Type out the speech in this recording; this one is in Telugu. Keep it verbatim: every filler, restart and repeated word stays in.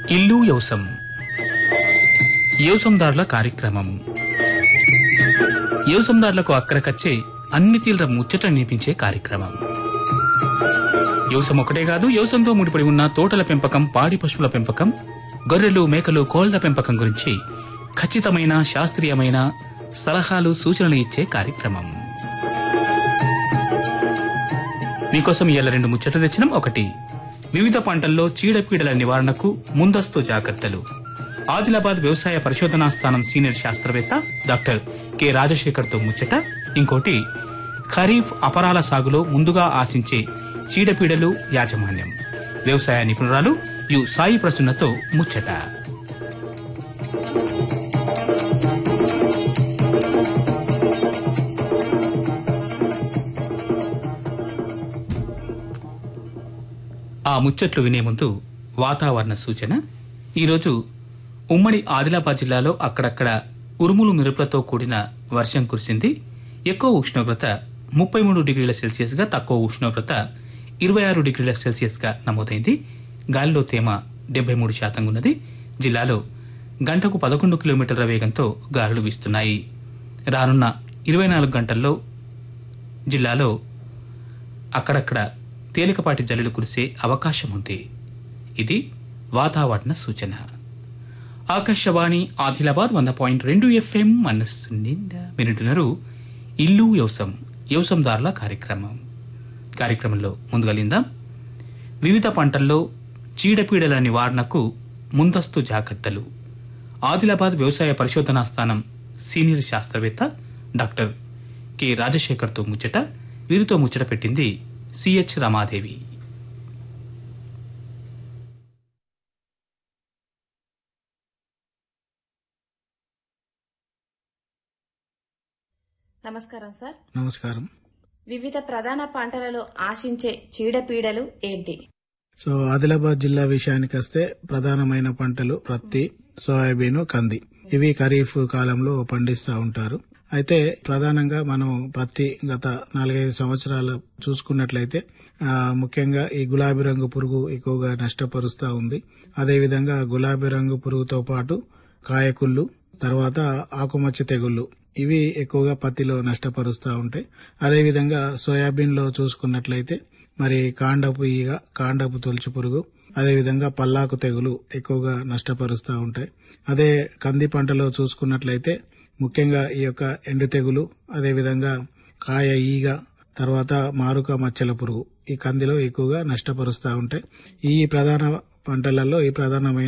ఇల్లు యవసం యవసందారుల కార్యక్రమం. యవసందారులకు అక్కరకచ్చే అన్ని తీవ్ర ముచ్చట నిపించే కార్యక్రమం. యవసం ఒకటే కాదు, యవసంతో ముడిపడి ఉన్న తోటల పెంపకం, పాడి పశువుల పెంపకం, గొర్రెలు, మేకలు, కోళ్ల పెంపకం గురించి ఖచ్చితమైన శాస్త్రీయమైన సలహాలు, సూచనలు ఇచ్చే కార్యక్రమం. మీకోసం ఇవాళ రెండు ముచ్చట్లు తెచ్చినాం. ఒకటి, వివిధ పంటల్లో చీడపీడల నివారణకు ముందస్తు జాగ్రత్తలు. ఆదిలాబాద్ వ్యవసాయ పరిశోధనా స్థానం సీనియర్ శాస్త్రవేత్త డాక్టర్ కె రాజశేఖర్ తో ముచ్చట. ఇంకోటి, ఖరీఫ్ అపరాల సాగులో ముందుగా ఆశించే చీడపీడలు యాజమాన్యం. వ్యవసాయ నిపుణురాలు యు సాయి ప్రసన్నతో ముచ్చట. ఆ ముచ్చట్లు వినే ముందు వాతావరణ సూచన. ఈరోజు ఉమ్మడి ఆదిలాబాద్ జిల్లాలో అక్కడక్కడ ఉరుములు మెరుపులతో కూడిన వర్షం కురిసింది. ఎక్కువ ఉష్ణోగ్రత ముప్పై మూడు డిగ్రీల సెల్సియస్ గా, తక్కువ ఉష్ణోగ్రత ఇరవై ఆరు డిగ్రీల సెల్సియస్ గా నమోదైంది. గాలిలో తేమ డెబ్బై మూడు శాతం ఉన్నది. జిల్లాలో గంటకు పదకొండు కిలోమీటర్ల వేగంతో గాలులు వీస్తున్నాయి. రానున్న ఇరవై నాలుగు గంటల్లో జిల్లాలో అక్కడక్కడ తేలికపాటి జల్లులు కురిసే అవకాశం ఉంది. ఇది వాతావరణ సూచన. ఆకాశవాణి ఆదిలాబాద్ వంద పాయింట్ రెండు ఎఫ్ఎం మనస్సు నిండా వింటున్నారు ఇల్లు యవసం యవసందారుల కార్యక్రమం. కార్యక్రమంలో ముందుగలిందాం. వివిధ పంటల్లో చీడపీడల నివారణకు ముందస్తు జాగ్రత్తలు. ఆదిలాబాద్ వ్యవసాయ పరిశోధనా స్థానం సీనియర్ శాస్త్రవేత్త డాక్టర్ కె రాజశేఖర్ తో ముచ్చట. వీరితో ముచ్చట పెట్టింది సిహెచ్ రమాదేవి. నమస్కారం సార్. నమస్కారం. వివిధ ప్రధాన పంటలలో ఆశించే చీడపీడలు ఏంటి? సో ఆదిలాబాద్ జిల్లా విషయానికి వస్తే ప్రధానమైన పంటలు పత్తి, సోయాబీన్, కంది. ఇవి ఖరీఫ్ కాలంలో పండిస్తూ ఉంటారు. అయితే ప్రధానంగా మనం పత్తి గత నాలుగైదు సంవత్సరాలు చూసుకున్నట్లయితే ఆ, ముఖ్యంగా ఈ గులాబీ రంగు పురుగు ఎక్కువగా నష్టపరుస్తూ ఉంది. అదేవిధంగా గులాబీ రంగు పురుగుతో పాటు కాయకుళ్ళు, తర్వాత ఆకుమచ్చ తెగుళ్లు, ఇవి ఎక్కువగా పత్తిలో నష్టపరుస్తూ ఉంటాయి. అదేవిధంగా సోయాబీన్ లో చూసుకున్నట్లయితే మరి కాండపు ఈగ, కాండపు తొలుచు పురుగు, అదేవిధంగా పల్లాకు తెగులు ఎక్కువగా నష్టపరుస్తూ ఉంటాయి. అదే కంది పంటలో చూసుకున్నట్లయితే ముఖ్యంగా ఈ యొక్క ఎండు తెగులు, అదేవిధంగా కాయ ఈగ, తర్వాత మారుక మచ్చల పురుగు ఈ కందిలో ఎక్కువగా నష్టపరుస్తూ ఉంటాయి. ఈ ప్రధాన పంటలలో ఈ ప్రధానమైన